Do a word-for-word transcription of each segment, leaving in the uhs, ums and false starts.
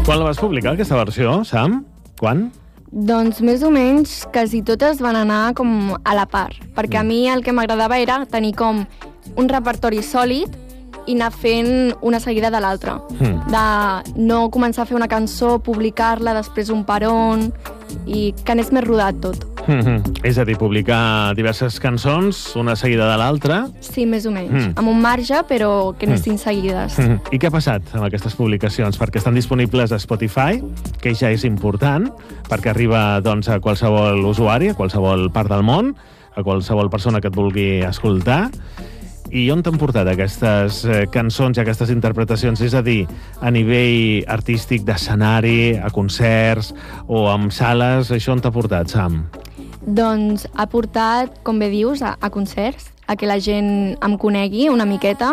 Quan la vas publicar, aquesta versió, Sam? Quan? Doncs més o menys quasi totes van anar com a la part, perquè a mi el que m'agradava era tenir com un repertori sòlid i anar fent una seguida de l'altra. Mm. De no començar a fer una cançó, publicar-la, després un peron, i que anés més rodat tot. Mm-hmm. És a dir, publicar diverses cançons, una seguida de l'altra. Sí, més o menys. Mm. Amb un marge, però que anessin mm. seguides. Mm-hmm. I què ha passat amb aquestes publicacions? Perquè estan disponibles a Spotify, que ja és important, perquè arriba doncs, a qualsevol usuari, a qualsevol part del món, a qualsevol persona que et vulgui escoltar. I on t'han portat aquestes eh, cançons i aquestes interpretacions? És a dir, a nivell artístic, d'escenari, a concerts o amb sales, això on t'ha portat, Sam? Doncs ha portat, com bé dius, a, a concerts, a que la gent em conegui una miqueta.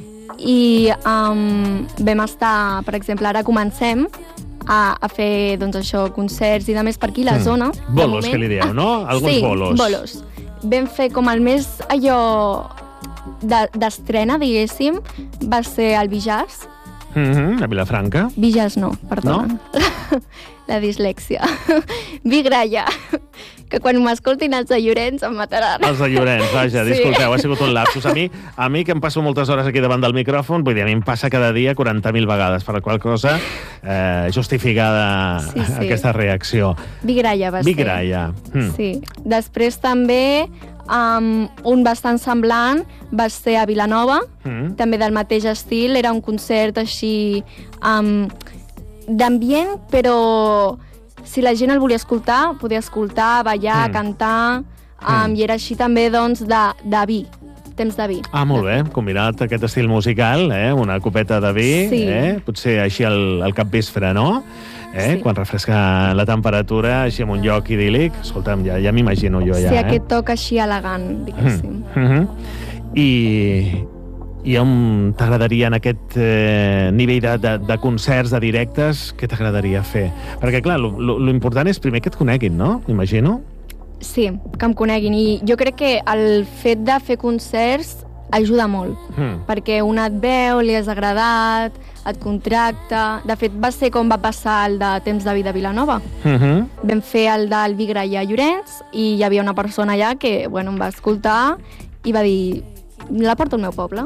I um, vam estar, per exemple, ara comencem a, a fer doncs, això, concerts i de més per aquí, la mm. zona. Bolos, que li dieu, no? Alguns sí, bolos. Sí, bolos. Vam fer com el més allò d'estrena, de, diguéssim, va ser el Bijàs. Mm-hmm, a Vilafranca. Bijàs no, perdona. No? La dislèxia. Vigralla. Que quan m'escoltin els de Llorenç em mataran. Els de Llorenç, vaja, sí. Disculpeu, ha sigut un lapsus. A mi, a mi, que em passo moltes hores aquí davant del micròfon, vull dir, a mi em passa cada dia quaranta mil vegades, per la qual cosa eh, justificada sí, sí. aquesta reacció. Vigralla va ser. Vigralla. Mm. Sí. Després també um, un bastant semblant va ser a Vilanova, mm. també del mateix estil, era un concert així um, d'ambient, però si la gent el volia escoltar, podia escoltar, ballar, mm. cantar, um, mm. i era així també, doncs, de, de vi, temps de vi. Ah, molt bé, combinat aquest estil musical, eh? Una copeta de vi, sí. eh? Potser així al, al capvespre, no? Eh? Sí. Quan refresca la temperatura, així en un lloc idíl·lic. Escolta'm, ja, ja m'imagino jo ja. Sí, eh? aquest toc així elegant, diguéssim. Mm -hmm. I... I on t'agradaria, en aquest eh, nivell de, de, de concerts, de directes, què t'agradaria fer? Perquè, clar, l'important és primer que et coneguin, no? Imagino. Sí, que em coneguin. I jo crec que el fet de fer concerts ajuda molt, mm. perquè un et veu, li has agradat, et contracta... De fet, va ser com va passar el de Temps de Vida a Vilanova. Mm -hmm. Vam fer el del Vigralla a Llorenç i hi havia una persona allà que, bueno, em va escoltar i va dir... La porto al meu poble.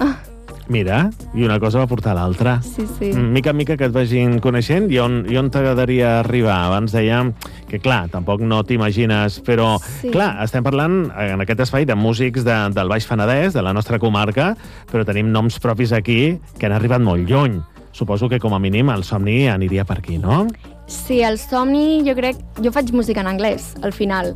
Mira, i una cosa va portar l'altra. Sí, sí. Mica en mica que et vagin coneixent, i on, i on t'agradaria arribar? Abans dèiem que, clar, tampoc no t'imagines, però, sí. clar, estem parlant en aquest espai de músics de, del Baix Penedès, de la nostra comarca, però tenim noms propis aquí que han arribat molt lluny. Suposo que, com a mínim, el somni aniria per aquí, no? Sí, el somni, jo crec... Jo faig música en anglès, al final,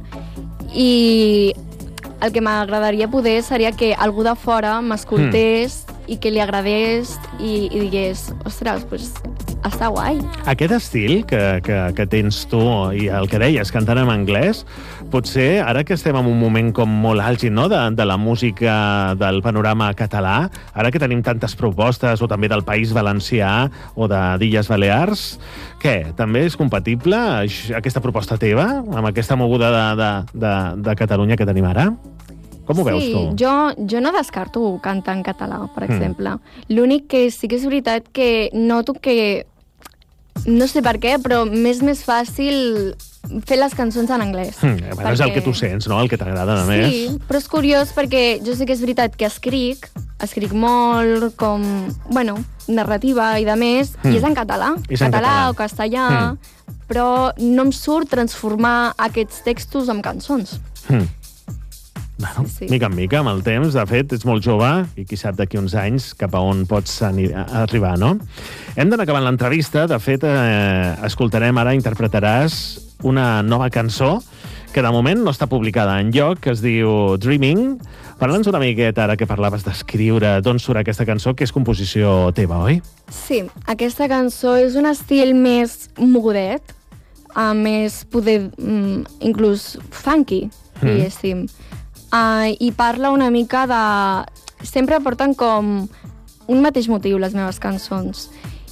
i... el que m'agradaria poder seria que algú de fora m'escoltés mm. i que li agradés i, i digués, ostres, pues, està guai. Aquest estil que, que, que tens tu i el que deies, cantant en anglès, potser ara que estem en un moment com molt àlgid, no?, de, de la música del panorama català, ara que tenim tantes propostes, o també del País Valencià o de d'Illes Balears, què? També és compatible aquesta proposta teva amb aquesta moguda de, de, de, de Catalunya que tenim ara? Com ho sí, veus tu? Jo, jo no descarto cantar en català, per exemple. Mm. L'únic que sí que és veritat que noto que, no sé per què, però m'és més fàcil fer les cançons en anglès. Mm, bueno, perquè... És el que tu sents, no?, el que t'agrada, a més. Sí, però és curiós perquè jo sé que és veritat que escric, escric molt, com, bueno, narrativa i de més, mm. i és en català, és en català, català o castellà, mm. però no em surt transformar aquests textos en cançons. Mm. Bueno, sí, sí. Mica en mica, amb el temps, de fet, ets molt jove i qui sap d'aquí uns anys cap a on pots arribar, no? Hem d'anar acabant l'entrevista. De fet, eh, escoltarem ara, interpretaràs una nova cançó que de moment no està publicada enlloc, que es diu Dreaming. Parla'ns una miqueta, ara que parlaves d'escriure, d'on surt aquesta cançó, que és composició teva, oi? Sí, aquesta cançó és un estil més mogudet, uh, més poder, um, inclús funky, mm. diguéssim. Uh, I parla una mica de... Sempre porten com un mateix motiu, les meves cançons.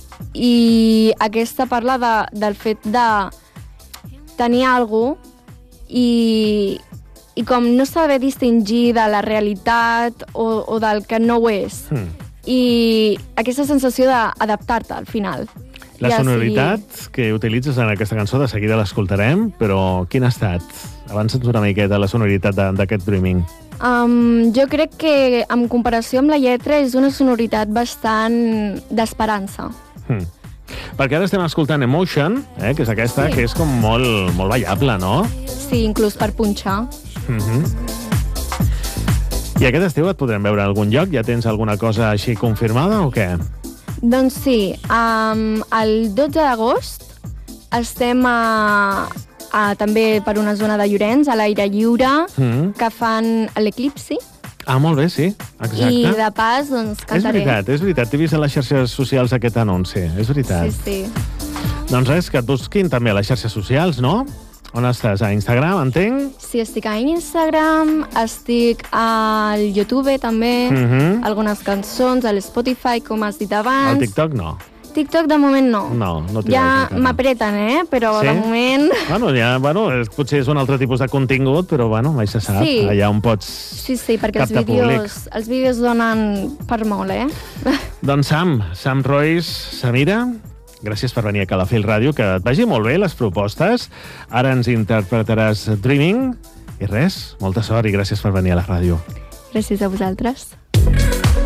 I aquesta parla de, del fet de tenir alguna cosa i, i com no saber distingir de la realitat o, o del que no ho és. Mm. I aquesta sensació d'adaptar-te al final. La ja sonoritat sigui... que utilitzes en aquesta cançó, de seguida l'escoltarem, però quin ha estat? Avança'ns una miqueta la sonoritat d'aquest Dreaming. Um, jo crec que, en comparació amb la lletra, és una sonoritat bastant d'esperança. Hmm. Perquè ara estem escoltant Emotion, eh, que és aquesta, sí. que és com molt, molt ballable, no? Sí, inclús per punxar. Mm-hmm. I aquest estiu et podrem veure en algun lloc? Ja tens alguna cosa així confirmada o què? Doncs sí, um, el dotze d'agost estem a, a, també per una zona de Llorenç, a l'aire lliure, mm. que fan l'Eclipsi. Ah, molt bé, sí, exacte. I de pas, doncs, cantaré. És veritat, és veritat. T'he vist a les xarxes socials aquest anunci, és veritat. Sí, sí. Doncs res, que et busquin també a les xarxes socials, no? On estàs? A Instagram, entenc? Sí, estic a Instagram, estic al YouTube també, Mm-hmm. algunes cançons, a l'Spotify, com has dit abans. Al TikTok no. TikTok de moment no. No, no t'hi Ja veus, m'apreten, eh? Però Sí? de moment... Bueno, ja, bueno, és, potser és un altre tipus de contingut, però bueno, mai se sap. Sí. Allà on pots Sí, sí, perquè els captar públic. vídeos, els vídeos donen per molt, eh? Doncs Sam, Sam Royce, Samira, gràcies per venir a Calafell Ràdio, que et vagi molt bé les propostes. Ara ens interpretaràs Dreaming. I res, molta sort i gràcies per venir a la ràdio. Gràcies a vosaltres.